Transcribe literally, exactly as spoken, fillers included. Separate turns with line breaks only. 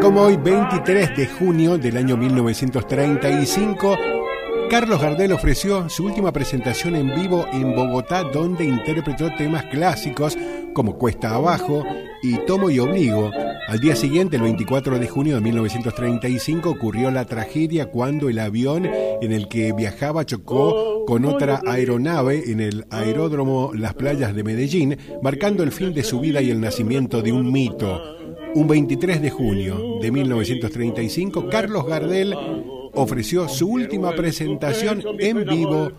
Como hoy, veintitrés de junio del año mil novecientos treinta y cinco, Carlos Gardel ofreció su última presentación en vivo en Bogotá, donde interpretó temas clásicos como Cuesta Abajo y Tomo y Obligo. Al día siguiente, el veinticuatro de junio de mil novecientos treinta y cinco, ocurrió la tragedia cuando el avión en el que viajaba chocó con otra aeronave en el aeródromo Las Playas de Medellín, marcando el fin de su vida y el nacimiento de un mito. Un veintitrés de junio de mil novecientos treinta y cinco, Carlos Gardel ofreció su última presentación en vivo